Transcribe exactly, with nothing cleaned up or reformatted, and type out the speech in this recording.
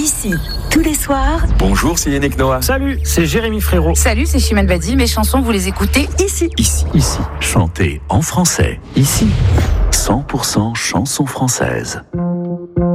Ici, tous les soirs. Bonjour, c'est Yannick Noah. Salut, c'est Jérémy Frérot. Salut, c'est Chimène Badi. Mes chansons, vous les écoutez ici. Ici. Ici, chantez en français. Ici, cent pour cent chansons françaises.